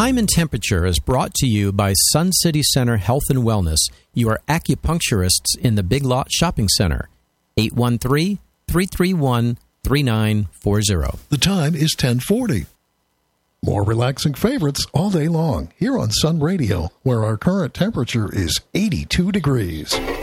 Time and Temperature is brought to you by Sun City Center Health and Wellness, your acupuncturists in the Big Lot Shopping Center. 813-331-3940. The time is 10:40. More relaxing favorites all day long here on Sun Radio, where our current temperature is 82 degrees.